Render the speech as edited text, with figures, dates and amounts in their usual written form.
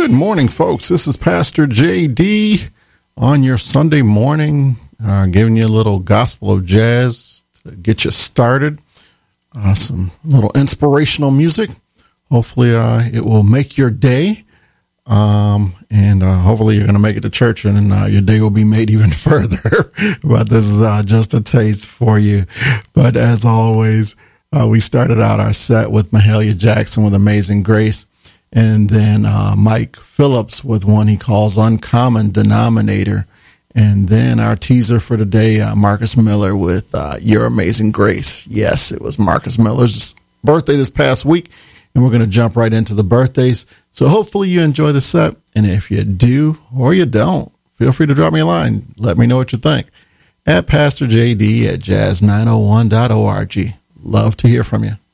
Good morning, folks. This is Pastor JD on your Sunday morning, giving you a little gospel of jazz to get you started. Some little inspirational music. Hopefully, it will make your day. And hopefully you're going to make it to church and your day will be made even further. But this is just a taste for you. But as always, we started out our set with Mahalia Jackson with Amazing Grace. And then Mike Phillips with one he calls Uncommon Denominator. And then our teaser for today, Marcus Miller with Your Amazing Grace. Yes, it was Marcus Miller's birthday this past week. And we're going to jump right into the birthdays. So hopefully you enjoy the set. And if you do or you don't, feel free to drop me a line. Let me know what you think. At Pastor JD at jazz901.org. Love to hear from you.